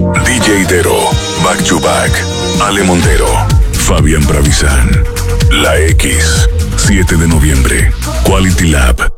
DJ Dero, Back to Back, Ale Montero, Fabián Bravizán, La X, 7 de noviembre, Quality Lab.